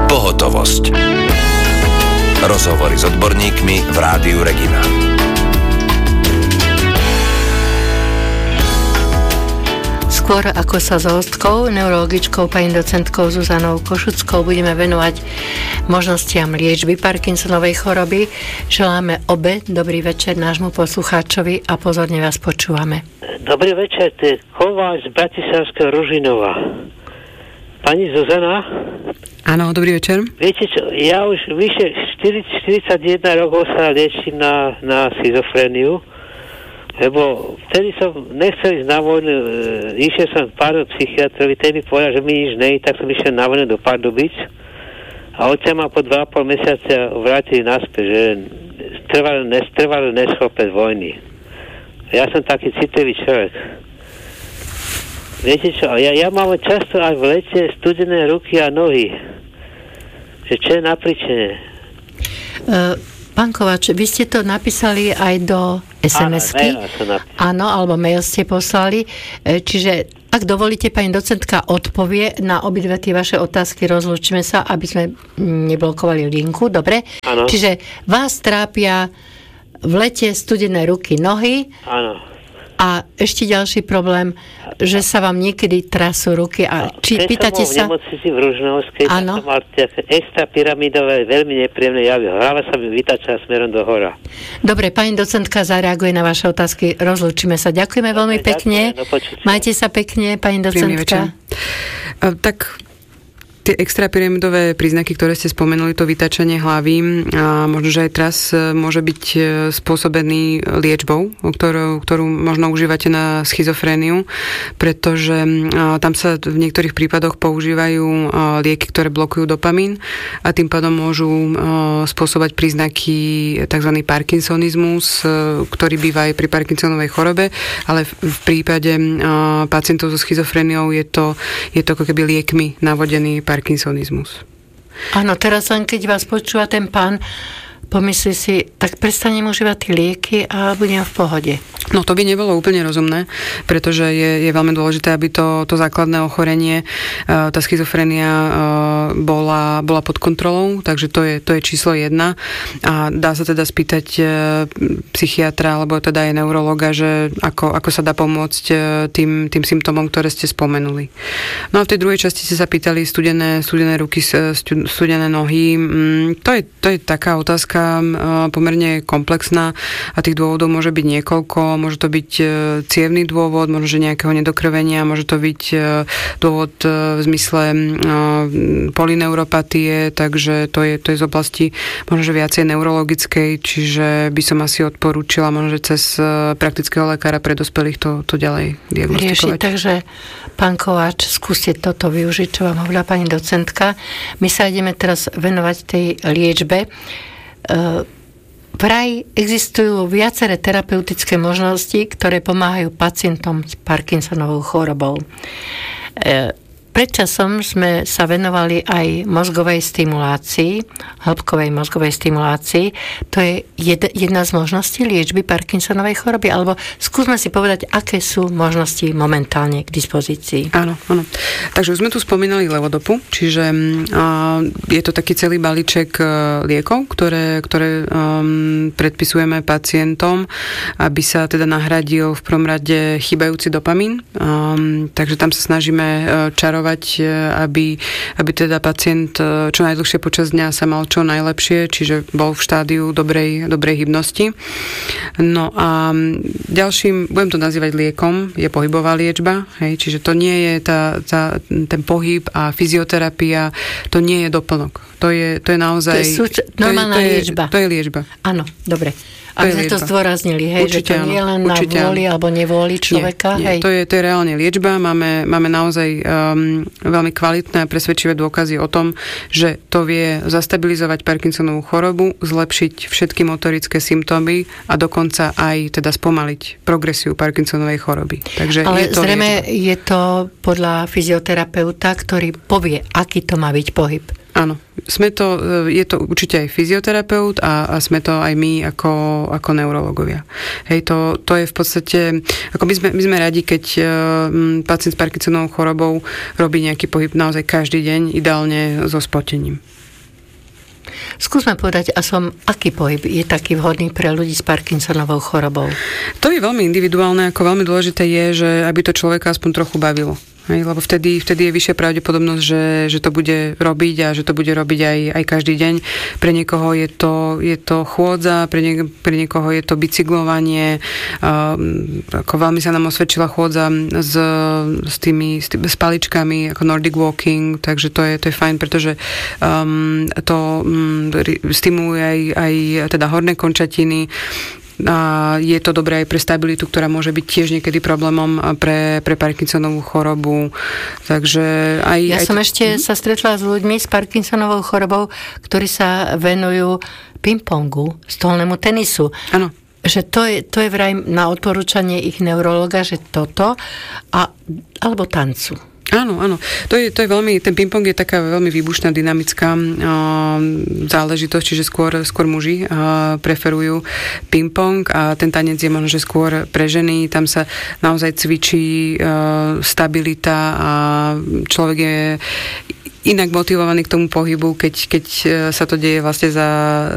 Pohotovosť. Rozhovory s odborníkmi v Rádiu Regina. Skôr ako sa s hostkou, neurologičkou pani docentkou Zuzanou Košuckou budeme venovať možnostiam liečby Parkinsonovej choroby, želáme obe dobrý večer nášmu poslucháčovi a pozorne vás počúvame. Dobrý večer, to je Kováč z Bratislavského Ružinova. Pani Zuzana? Áno, dobrý večer. Viete čo, ja už vyše 41 rokov sa liečím na schizofréniu, lebo vtedy som nechcel ísť na vojnu, išiel som pár psychiatrovi, ten mi povedal, že mi nič nej, tak som išiel na vojnu do Pardubic a odtiaľ ma po 2,5 mesiaca vrátili naspäť, že trvalo neschopec vojny. Ja som taký citlivý človek. Viete čo, ja mám často aj v lete studené ruky a nohy. Že čo je na príčine? Pán Kováč, vy ste to napísali aj do SMS-ky. Áno, alebo mail ste poslali. Čiže, ak dovolíte, pani docentka odpovie na obidve tie vaše otázky. Rozlúčime sa, aby sme neblokovali linku. Dobre? Áno. Čiže vás trápia v lete studené ruky, nohy. Áno. A ešte ďalší problém, že sa vám niekedy trasú ruky. A či pýtate sa... Keď som bol v nemocnici v Ružnovskej, som mal extra pyramidové, veľmi nepríjemné javy. Hlava sa mi vytačala smerom do hora. Dobre, pani docentka zareaguje na vaše otázky. Rozlúčime sa. Ďakujeme veľmi pekne. Majte sa pekne, pani docentka. Tak tie extrapyramidové príznaky, ktoré ste spomenuli, to vytačanie hlavy a možno, že aj teraz môže byť spôsobený liečbou, ktorú možno užívate na schizofréniu, pretože tam sa v niektorých prípadoch používajú lieky, ktoré blokujú dopamín a tým pádom môžu spôsobať príznaky tzv. Parkinsonizmus, ktorý býva aj pri Parkinsonovej chorobe, ale v prípade pacientov so schizofréniou je to ako keby liekmi navodený Parkinsonizmus. Áno, teraz len keď vás počúva ten pán, pomyslí si, tak prestanem užívať tie lieky a budem v pohode. No to by nebolo úplne rozumné, pretože je veľmi dôležité, aby to základné ochorenie, tá schizofrénia bola pod kontrolou, takže to je číslo 1 a dá sa teda spýtať psychiatra alebo teda aj neurologa, že ako sa dá pomôcť tým symptómom, ktoré ste spomenuli. No a v tej druhej časti ste sa pýtali studené ruky, studené nohy. To je taká otázka pomerne komplexná a tých dôvodov môže byť niekoľko. Môže to byť cievny dôvod, možno, že nejakého nedokrvenia, môže to byť dôvod v zmysle polyneuropatie, takže to je z oblasti možno, že viacej neurologickej, čiže by som asi odporúčila možno, že cez praktického lekára pre dospelých to ďalej diagnostikovať. Takže pán Kováč, skúste toto využiť, čo vám hovorila pani docentka. My sa ideme teraz venovať tej liečbe. Vraj existujú viaceré terapeutické možnosti, ktoré pomáhajú pacientom s Parkinsonovou chorobou. Pred časom sme sa venovali aj mozgovej stimulácii, hĺbkovej mozgovej stimulácii. To je jedna z možností liečby Parkinsonovej choroby, alebo skúsme si povedať, aké sú možnosti momentálne k dispozícii. Áno. Takže už sme tu spomínali levodopu, čiže je to taký celý balíček liekov, ktoré predpisujeme pacientom, aby sa teda nahradil v prvom rade chýbajúci dopamín. Takže tam sa snažíme čarovať, aby teda pacient čo najdlhšie počas dňa sa mal čo najlepšie, čiže bol v štádiu dobrej hybnosti. No a ďalším, budem to nazývať liekom, je pohybová liečba, hej, čiže to nie je ten pohyb a fyzioterapia, to nie je doplnok. To je naozaj... normálna liečba. To je liečba. Áno, dobre. Aby sme to zdôraznili, hej, určite, že to nie je len na vôli alebo nevôli človeka. Nie. To je reálne liečba. Máme naozaj veľmi kvalitné a presvedčivé dôkazy o tom, že to vie zastabilizovať Parkinsonovú chorobu, zlepšiť všetky motorické symptómy a dokonca aj teda spomaliť progresiu Parkinsonovej choroby. Takže ale zrejme je to podľa fyzioterapeuta, ktorý povie, aký to má byť pohyb. Áno. Je to určite aj fyzioterapeut a sme to aj my ako neurologovia. Hej, to je v podstate, ako my sme radi, keď pacient s Parkinsonovou chorobou robí nejaký pohyb naozaj každý deň, ideálne so spotením. Skúsme povedať, aký pohyb je taký vhodný pre ľudí s Parkinsonovou chorobou? To je veľmi individuálne, ako veľmi dôležité je, že aby to človeka aspoň trochu bavilo. Lebo vtedy je vyššia pravdepodobnosť, že to bude robiť a že to bude robiť aj každý deň. Pre niekoho je to chôdza, pre niekoho je to bicyklovanie. Ako veľmi sa nám osvedčila chôdza s paličkami, ako Nordic walking, takže to je fajn, pretože to stimuluje aj teda horné končatiny. A je to dobré aj pre stabilitu, ktorá môže byť tiež niekedy problémom pre Parkinsonovú chorobu. Takže som ešte sa stretla s ľuďmi s Parkinsonovou chorobou, ktorí sa venujú pingpongu, stolnému tenisu. Áno. Že to je vraj na odporúčanie ich neurologa, že toto alebo tancu. Áno. To je veľmi, ten ping-pong je taká veľmi výbušná, dynamická záležitosť, čiže skôr muži preferujú ping-pong a ten tanec je možno, že skôr pre ženy. Tam sa naozaj cvičí stabilita a človek je inak motivovaný k tomu pohybu, keď sa to deje vlastne